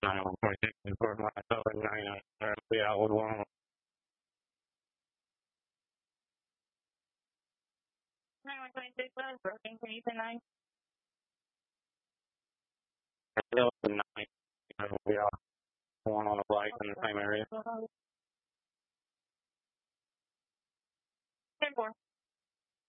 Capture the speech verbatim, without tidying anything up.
nine one twenty-six and four myself and nine uh we out with one nine one twenty-six one broken can you say nine? Still nine we are one on the flight in the same area. ten four.